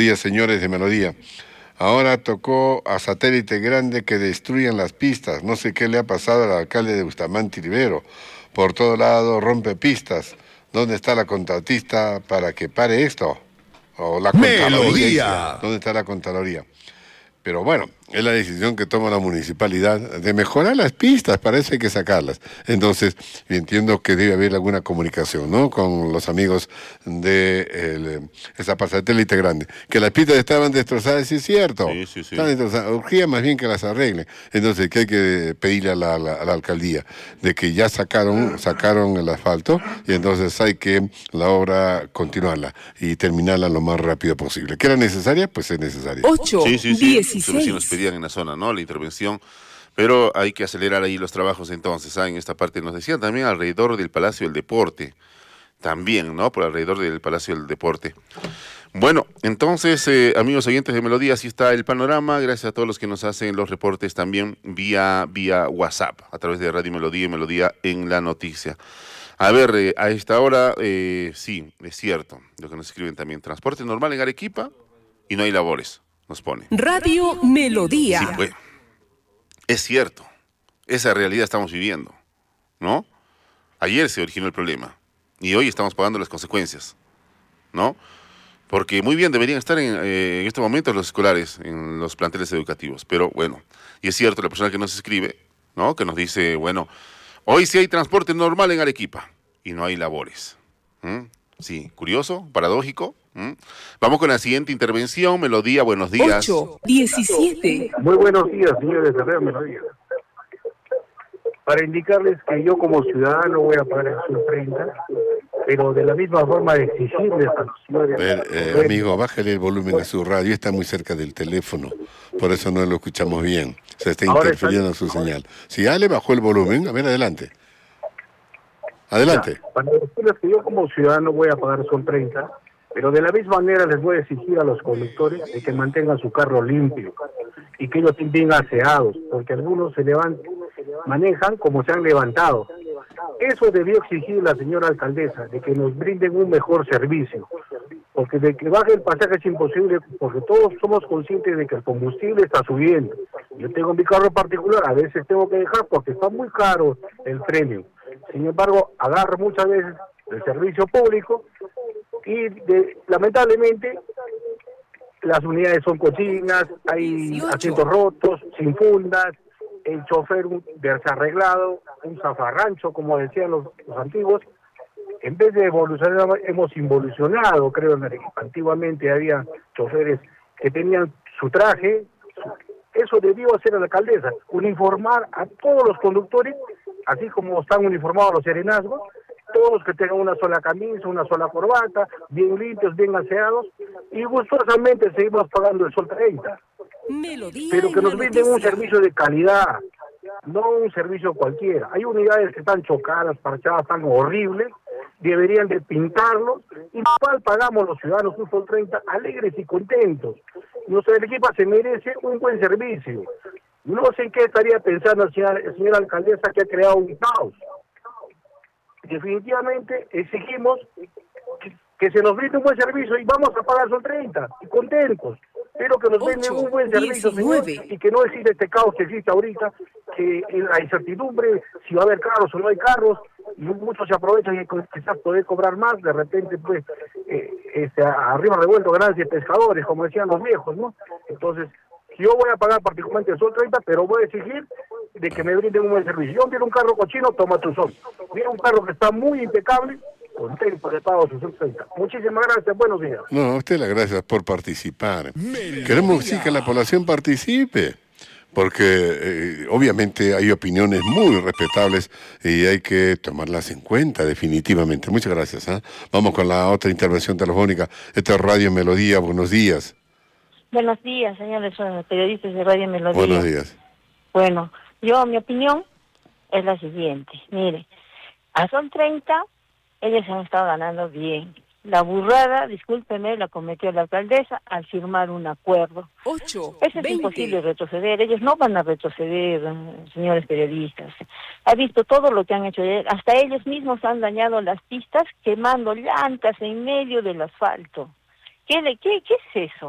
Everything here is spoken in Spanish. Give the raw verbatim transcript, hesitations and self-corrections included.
días, señores de Melodía. Ahora tocó a Satélite Grande que destruyan las pistas. No sé qué le ha pasado al alcalde de Bustamante Rivero. Por todo lado rompe pistas. ¿Dónde está la contratista para que pare esto? O la Contraloría. ¿Dónde está la Contraloría? Pero bueno, es la decisión que toma la municipalidad de mejorar las pistas, parece que sacarlas. Entonces, entiendo que debe haber alguna comunicación, ¿no?, con los amigos de el, esa Satélite Grande. Que las pistas estaban destrozadas, sí es cierto. Sí, sí, sí. Estaban destrozadas. Urgía más bien que las arreglen. Entonces, que hay que pedirle a la, a la, a la alcaldía de que ya sacaron, sacaron el asfalto y entonces hay que la obra continuarla y terminarla lo más rápido posible. ¿Que era necesaria? Pues es necesaria. ocho, sí, sí, sí. dieciséis. Los vecinos pedían en la zona, ¿no?, la intervención, pero hay que acelerar ahí los trabajos entonces, ¿ah? En esta parte nos decían también alrededor del Palacio del Deporte, también, ¿no?, por alrededor del Palacio del Deporte. Bueno, entonces, eh, amigos oyentes de Melodía, así está el panorama, gracias a todos los que nos hacen los reportes también vía, vía WhatsApp, a través de Radio Melodía y Melodía en la Noticia. A ver, eh, a esta hora, eh, sí, es cierto, lo que nos escriben también, transporte normal en Arequipa y no hay labores. Nos pone. Radio Melodía. Sí, pues, es cierto, esa realidad estamos viviendo, ¿no? Ayer se originó el problema y hoy estamos pagando las consecuencias, ¿no? Porque muy bien deberían estar en, eh, en estos momentos los escolares en los planteles educativos, pero bueno, y es cierto, la persona que nos escribe, ¿no?, que nos dice, bueno, hoy sí hay transporte normal en Arequipa y no hay labores. ¿Mm? Sí, curioso, paradójico. ¿Mm? Vamos con la siguiente intervención. Melodía, buenos días. ocho, diecisiete. Muy buenos días, señores de Radio Melodía. Para indicarles que yo como ciudadano voy a pagar el Sur treinta, pero de la misma forma de exigirles a los señores... A ver, eh, amigo, bájale el volumen a su radio, está muy cerca del teléfono, por eso no lo escuchamos bien, se está interfiriendo en su señal. Si ya le bajó el volumen, a ver, adelante. Adelante. Ya, para decirles que yo como ciudadano voy a pagar Sol treinta, pero de la misma manera les voy a exigir a los conductores de que mantengan su carro limpio y que ellos estén bien aseados, porque algunos se levantan, manejan como se han levantado. Eso debió exigir la señora alcaldesa, de que nos brinden un mejor servicio, porque de que baje el pasaje es imposible, porque todos somos conscientes de que el combustible está subiendo. Yo tengo mi carro particular, a veces tengo que dejar porque está muy caro el premio. Sin embargo, agarro muchas veces el servicio público y de, lamentablemente las unidades son cochinas, hay asientos rotos, sin fundas, el chofer desarreglado, un zafarrancho, como decían los, los antiguos. En vez de evolucionar, hemos involucionado, creo. Antiguamente había choferes que tenían su traje. Eso debió hacer la alcaldesa, uniformar a todos los conductores, así como están uniformados los serenazgos, todos que tengan una sola camisa, una sola corbata, bien limpios, bien aseados, y gustosamente seguimos pagando el Sol treinta. Melodía. Pero que nos brinden un servicio de calidad, no un servicio cualquiera. Hay unidades que están chocadas, parchadas, tan horribles, deberían de pintarlos, y igual pagamos los ciudadanos un Sol treinta alegres y contentos. Nuestra Arequipa se merece un buen servicio. No sé en qué estaría pensando la señora, la señora alcaldesa, que ha creado un caos. Definitivamente exigimos que, que se nos brinde un buen servicio y vamos a pagar Sol treinta, y contentos, pero que nos brinden un buen servicio, señor, y que no existe este caos que existe ahorita, que la incertidumbre, si va a haber carros o no hay carros, y muchos se aprovechan y quizás poder cobrar más, de repente pues eh, este, arriba revuelto ganancias de pescadores, como decían los viejos, ¿no? Entonces, yo voy a pagar particularmente el Sol treinta, pero voy a exigir de que me brinden un buen servicio. Yo quiero un carro cochino, toma tu Sol. Mira un carro que está muy impecable, contento de pago su Sol treinta. Muchísimas gracias, buenos días. No, a usted las gracias por participar. Queremos sí que la población participe, porque eh, obviamente hay opiniones muy respetables y hay que tomarlas en cuenta definitivamente. Muchas gracias. ¿eh? Vamos con la otra intervención telefónica. Esta es Radio Melodía, buenos días. Buenos días, señores periodistas de Radio Melodía. Buenos días. Bueno, yo, mi opinión es la siguiente. Mire, a Sol treinta, ellos han estado ganando bien. La burrada, discúlpeme, la cometió la alcaldesa al firmar un acuerdo. ocho, Eso es imposible retroceder. Ellos no van a retroceder, señores periodistas. Ha visto todo lo que han hecho. Hasta ellos mismos han dañado las pistas quemando llantas en medio del asfalto. ¿Qué, qué, qué es eso?